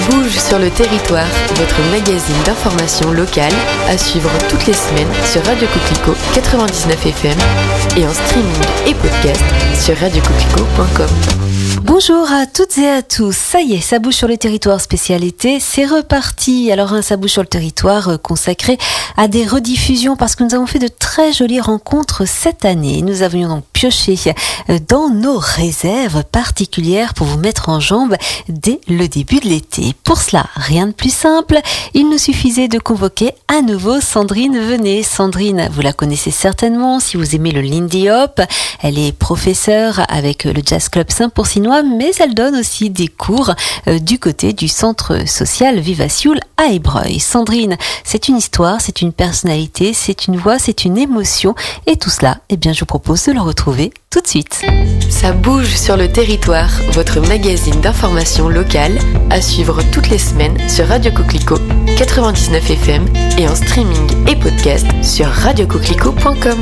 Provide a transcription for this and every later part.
Bouge sur le territoire, votre magazine d'information locale, à suivre toutes les semaines sur Radio Coquelicot 99 FM et en streaming et podcast sur radiocoquelicot.com. Bonjour à toutes et à tous. Ça y est, ça bouge sur le territoire spécial été, c'est reparti. Alors ça bouge sur le territoire consacré à des rediffusions parce que nous avons fait de très jolies rencontres cette année. Nous avions donc pioché dans nos réserves particulières pour vous mettre en jambes dès le début de l'été. Pour cela, rien de plus simple, il nous suffisait de convoquer à nouveau Sandrine Venet. Sandrine, vous la connaissez certainement si vous aimez le Lindy Hop. Elle est professeure avec le Jazz Club Saint-Pourcinois, mais elle donne aussi des cours du côté du centre social Vivaciul à Ébreuil. Sandrine, c'est une histoire, c'est une personnalité, c'est une voix, c'est une émotion. Et tout cela, eh bien, je vous propose de le retrouver tout de suite. Ça bouge sur le territoire, votre magazine d'information locale, à suivre toutes les semaines sur Radio Coquelicot 99 FM et en streaming et podcast sur radiocoquelicot.com.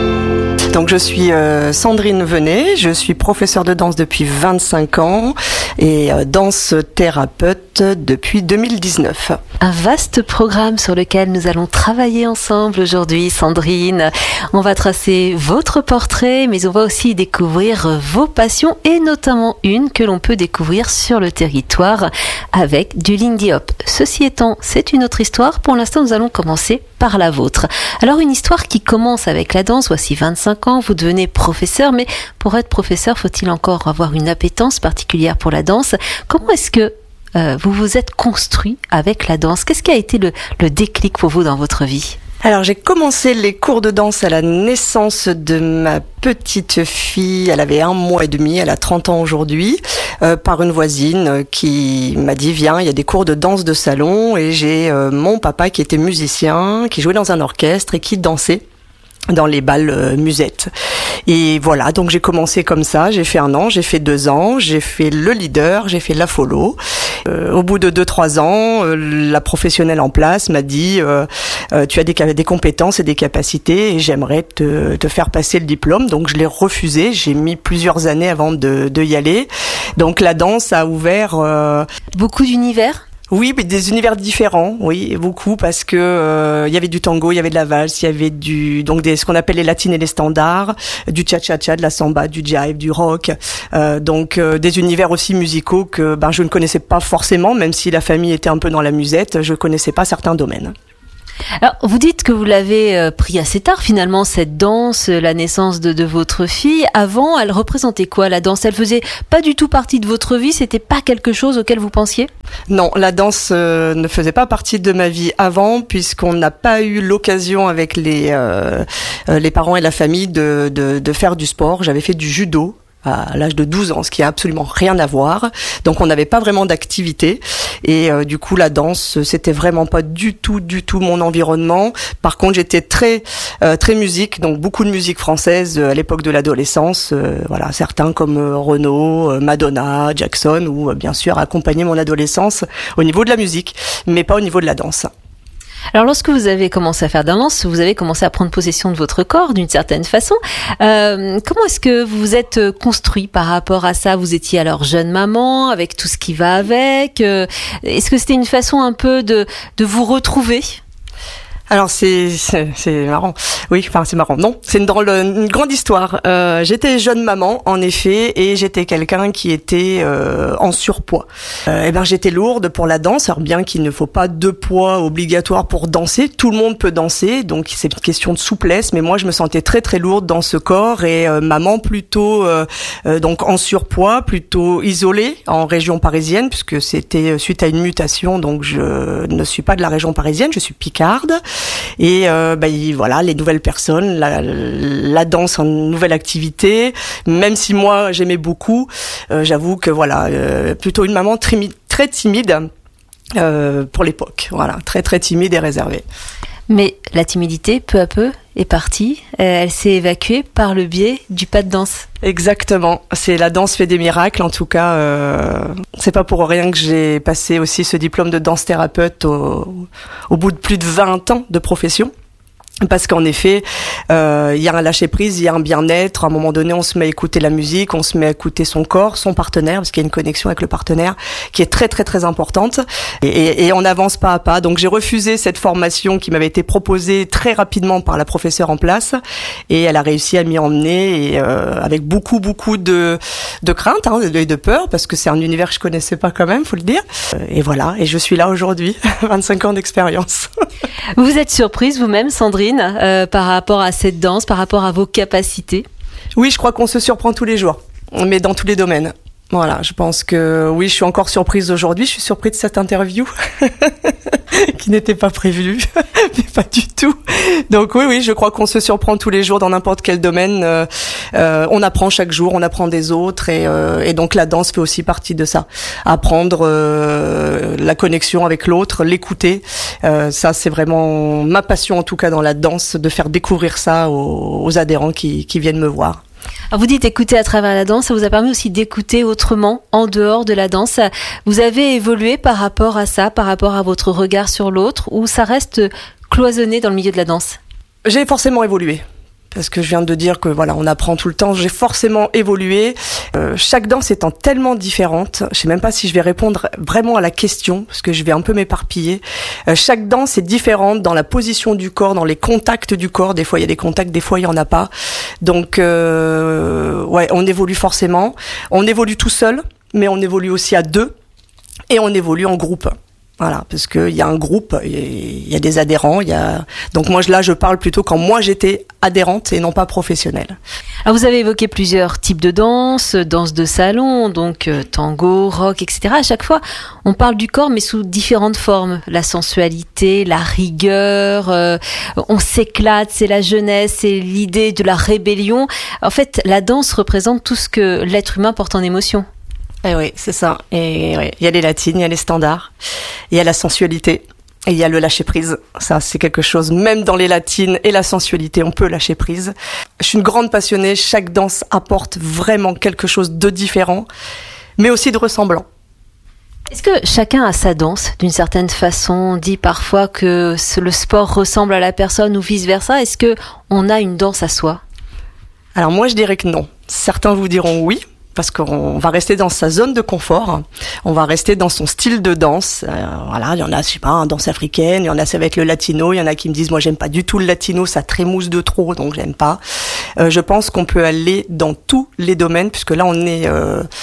Donc je suis Sandrine Venet, je suis professeure de danse depuis 25 ans et danse thérapeute depuis 2019. Un vaste programme sur lequel nous allons travailler ensemble aujourd'hui, Sandrine. On va tracer votre portrait, mais on va aussi découvrir vos passions et notamment une que l'on peut découvrir sur le territoire avec du Lindy Hop. Ceci étant, c'est une autre histoire. Pour l'instant, nous allons commencer par la vôtre. Alors une histoire qui commence avec la danse, voici 25 ans, vous devenez professeur, mais pour être professeur, faut-il encore avoir une appétence particulière pour la danse? Comment est-ce que vous vous êtes construit avec la danse? Qu'est-ce qui a été le déclic pour vous dans votre vie? Alors j'ai commencé les cours de danse à la naissance de ma petite fille, elle avait 1 mois et demi, elle a 30 ans aujourd'hui, par une voisine qui m'a dit viens, il y a des cours de danse de salon et j'ai mon papa qui était musicien, qui jouait dans un orchestre et qui dansait dans les balles musettes. Et voilà, donc j'ai commencé comme ça, j'ai fait 1 an, j'ai fait 2 ans, j'ai fait le leader, j'ai fait la follow. Au bout de 2-3 ans, la professionnelle en place m'a dit tu as des compétences et des capacités et j'aimerais te faire passer le diplôme. Donc je l'ai refusé, j'ai mis plusieurs années avant de y aller. Donc la danse a ouvert beaucoup d'univers. Oui, mais des univers différents, oui, beaucoup, parce que il y avait du tango, il y avait de la valse, il y avait ce qu'on appelle les latines et les standards, du cha-cha-cha, de la samba, du jive, du rock, des univers aussi musicaux que je ne connaissais pas forcément, même si la famille était un peu dans la musette, je connaissais pas certains domaines. Alors, vous dites que vous l'avez pris assez tard finalement, cette danse, la naissance de votre fille. Avant, elle représentait quoi la danse? Elle faisait pas du tout partie de votre vie? C'était pas quelque chose auquel vous pensiez? Non, la danse ne faisait pas partie de ma vie avant, puisqu'on n'a pas eu l'occasion avec les parents et la famille de faire du sport. J'avais fait du judo à l'âge de 12 ans, ce qui a absolument rien à voir. Donc on n'avait pas vraiment d'activité et du coup la danse c'était vraiment pas du tout mon environnement. Par contre, j'étais très musique, donc beaucoup de musique française à l'époque de l'adolescence, voilà, certains comme Renaud, Madonna, Jackson ou bien sûr accompagner mon adolescence au niveau de la musique, mais pas au niveau de la danse. Alors, lorsque vous avez commencé à faire de la danse, vous avez commencé à prendre possession de votre corps d'une certaine façon. Comment est-ce que vous vous êtes construit par rapport à ça? Vous étiez alors jeune maman, avec tout ce qui va avec. Est-ce que c'était une façon un peu de vous retrouver? Alors c'est marrant. Oui, enfin c'est marrant. Non, c'est une grande histoire. J'étais jeune maman en effet et j'étais quelqu'un qui était en surpoids. J'étais lourde pour la danse. Alors bien qu'il ne faut pas de poids obligatoire pour danser, tout le monde peut danser. Donc c'est une question de souplesse. Mais moi je me sentais très très lourde dans ce corps et maman plutôt donc en surpoids, plutôt isolée en région parisienne puisque c'était suite à une mutation. Donc je ne suis pas de la région parisienne, je suis picarde. Et voilà, les nouvelles personnes, la danse en nouvelle activité, même si moi j'aimais beaucoup, j'avoue que voilà, plutôt une maman très timide pour l'époque, voilà, très très timide et réservée. Mais la timidité, peu à peu, est partie. Elle s'est évacuée par le biais du pas de danse. Exactement. C'est la danse fait des miracles. En tout cas, c'est pas pour rien que j'ai passé aussi ce diplôme de danse thérapeute au bout de plus de 20 ans de profession. Parce qu'en effet, il y a un lâcher prise, il y a un bien-être. À un moment donné, on se met à écouter la musique, on se met à écouter son corps, son partenaire, parce qu'il y a une connexion avec le partenaire qui est très très très importante. Et on avance pas à pas. Donc j'ai refusé cette formation qui m'avait été proposée très rapidement par la professeure en place, et elle a réussi à m'y emmener, et avec beaucoup de crainte, et de peur, parce que c'est un univers que je connaissais pas quand même, faut le dire. Et voilà. Et je suis là aujourd'hui, 25 ans d'expérience. Vous êtes surprise vous-même, Sandrine, par rapport à cette danse, par rapport à vos capacités? Oui, je crois qu'on se surprend tous les jours, mais dans tous les domaines. Voilà, je pense que oui, je suis encore surprise aujourd'hui. Je suis surprise de cette interview qui n'était pas prévue, mais pas du tout. Donc oui, je crois qu'on se surprend tous les jours dans n'importe quel domaine. On apprend chaque jour, on apprend des autres, et donc la danse fait aussi partie de ça. Apprendre la connexion avec l'autre, l'écouter. Ça, c'est vraiment ma passion, en tout cas dans la danse, de faire découvrir ça aux adhérents qui viennent me voir. Alors vous dites écouter à travers la danse, ça vous a permis aussi d'écouter autrement, en dehors de la danse. Vous avez évolué par rapport à ça, par rapport à votre regard sur l'autre, ou ça reste cloisonné dans le milieu de la danse? J'ai forcément évolué. Parce que je viens de dire que voilà, on apprend tout le temps. J'ai forcément évolué. Chaque danse étant tellement différente, je sais même pas si je vais répondre vraiment à la question, parce que je vais un peu m'éparpiller. Chaque danse est différente dans la position du corps, dans les contacts du corps. Des fois il y a des contacts, des fois il y en a pas. Donc ouais, on évolue forcément. On évolue tout seul, mais on évolue aussi à deux, et on évolue en groupe. Voilà, parce que il y a un groupe, il y a des adhérents, donc moi là je parle plutôt quand moi j'étais adhérente et non pas professionnelle. Alors vous avez évoqué plusieurs types de danse de salon, donc tango, rock, etc. À chaque fois, on parle du corps mais sous différentes formes, la sensualité, la rigueur, on s'éclate, c'est la jeunesse, c'est l'idée de la rébellion. En fait, la danse représente tout ce que l'être humain porte en émotion. Eh oui, c'est ça. Et oui, il y a les latines, il y a les standards, il y a la sensualité, et il y a le lâcher prise. Ça, c'est quelque chose, même dans les latines et la sensualité, on peut lâcher prise. Je suis une grande passionnée, chaque danse apporte vraiment quelque chose de différent, mais aussi de ressemblant. Est-ce que chacun a sa danse d'une certaine façon? On dit parfois que le sport ressemble à la personne ou vice-versa. Est-ce que on a une danse à soi? Alors moi, je dirais que non. Certains vous diront oui. Parce qu'on va rester dans sa zone de confort, on va rester dans son style de danse. Voilà, il y en a, je sais pas, danse africaine, il y en a, ça va être le latino, il y en a qui me disent, moi j'aime pas du tout le latino, ça trémousse de trop, donc j'aime pas. Je pense qu'on peut aller dans tous les domaines, puisque là on est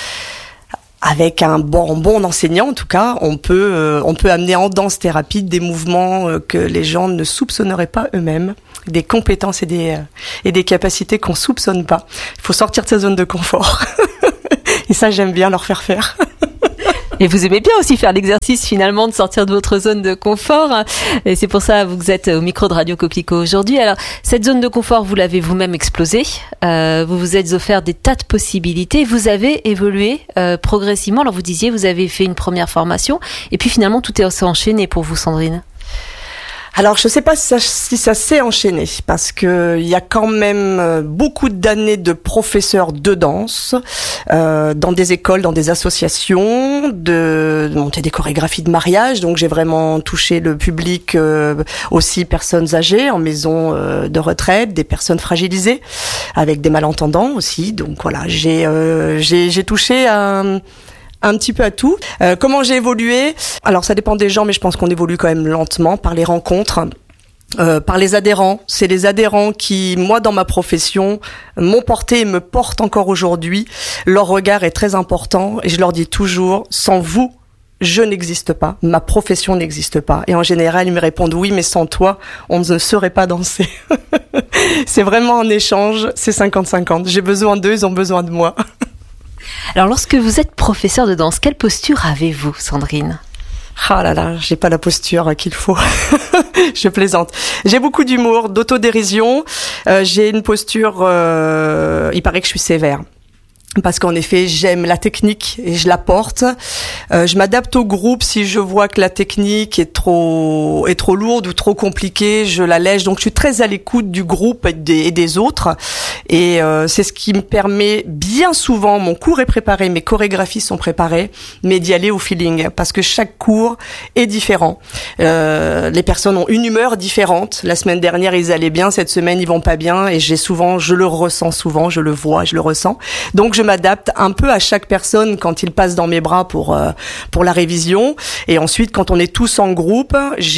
avec un bon enseignant, en tout cas, on peut amener en danse-thérapie des mouvements que les gens ne soupçonneraient pas eux-mêmes, des compétences et des capacités qu'on soupçonne pas. Il faut sortir de sa zone de confort. Et ça, j'aime bien leur faire. Et vous aimez bien aussi faire l'exercice finalement de sortir de votre zone de confort. Et c'est pour ça que vous êtes au micro de Radio Coquelicot aujourd'hui. Alors, cette zone de confort, vous l'avez vous-même explosée. Vous vous êtes offert des tas de possibilités. Vous avez évolué progressivement. Alors, vous disiez, vous avez fait une première formation. Et puis finalement, tout est enchaîné pour vous, Sandrine. Alors, je sais pas si ça s'est enchaîné, parce que il y a quand même beaucoup d'années de professeurs de danse, dans des écoles, dans des associations, de monter des chorégraphies de mariage. Donc, j'ai vraiment touché le public, aussi personnes âgées en maison de retraite, des personnes fragilisées, avec des malentendants aussi. Donc voilà, j'ai touché un petit peu à tout. Comment j'ai évolué? Alors ça dépend des gens, mais je pense qu'on évolue quand même lentement par les rencontres. Par les adhérents. C'est les adhérents qui, moi, dans ma profession, m'ont porté et me portent encore aujourd'hui. Leur regard est très important et je leur dis toujours, sans vous, je n'existe pas, ma profession n'existe pas. Et en général, ils me répondent oui, mais sans toi, on ne saurait pas danser. C'est vraiment un échange, c'est 50-50. J'ai besoin d'eux, ils ont besoin de moi. Alors, lorsque vous êtes professeur de danse, quelle posture avez-vous, Sandrine? Ah là là, j'ai pas la posture qu'il faut. Je plaisante. J'ai beaucoup d'humour, d'autodérision. J'ai une posture, il paraît que je suis sévère. parce qu'en effet, j'aime la technique et je la porte. Je m'adapte au groupe si je vois que la technique est trop lourde ou trop compliquée, je l'allège. Donc, je suis très à l'écoute du groupe et des autres. Et c'est ce qui me permet bien souvent, mon cours est préparé, mes chorégraphies sont préparées, mais d'y aller au feeling, parce que chaque cours est différent. Les personnes ont une humeur différente. La semaine dernière, ils allaient bien, cette semaine, ils vont pas bien, et je le ressens souvent, je le vois, je le ressens. Donc, je m'adapte un peu à chaque personne quand il passe dans mes bras pour la révision. Et ensuite, quand on est tous en groupe,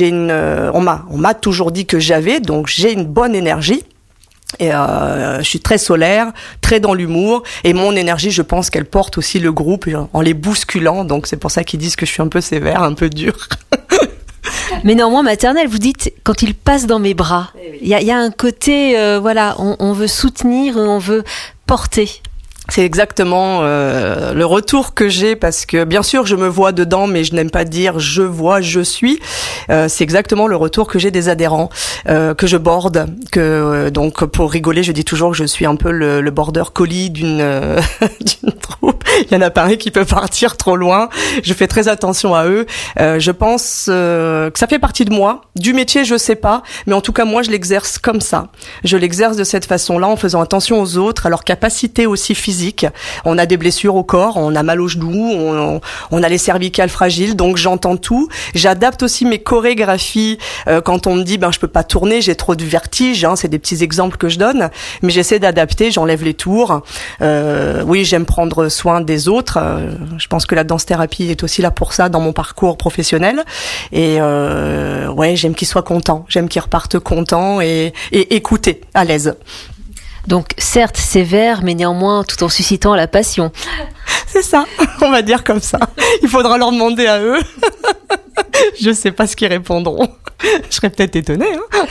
on m'a toujours dit que j'ai une bonne énergie. Et je suis très solaire, très dans l'humour, et mon énergie, je pense qu'elle porte aussi le groupe en les bousculant. Donc c'est pour ça qu'ils disent que je suis un peu sévère, un peu dure. Mais néanmoins, maternelle, vous dites, quand il passe dans mes bras, il y a un côté, on veut soutenir, on veut porter. C'est exactement le retour que j'ai, parce que bien sûr je me vois dedans, mais je n'aime pas dire je vois, je suis. C'est exactement le retour que j'ai des adhérents, que je borde, donc pour rigoler, je dis toujours que je suis un peu le border collie d'une troupe. Il y en a pas un qui peut partir trop loin. Je fais très attention à eux. Je pense que ça fait partie de moi. Du métier, je sais pas, mais en tout cas moi je l'exerce comme ça. Je l'exerce de cette façon-là, en faisant attention aux autres, à leur capacité aussi physique. On a des blessures au corps, on a mal aux genoux, on a les cervicales fragiles, donc j'entends tout. J'adapte aussi mes chorégraphies quand on me dit je peux pas tourner, j'ai trop de vertige, c'est des petits exemples que je donne, mais j'essaie d'adapter, j'enlève les tours. Oui, j'aime prendre soin des autres. Je pense que la danse-thérapie est aussi là pour ça dans mon parcours professionnel. Et j'aime qu'ils soient contents, j'aime qu'ils repartent contents et écoutés, à l'aise. Donc, certes, sévère, mais néanmoins, tout en suscitant la passion. C'est ça, on va dire comme ça. Il faudra leur demander à eux. Je sais pas ce qu'ils répondront. Je serais peut-être étonnée.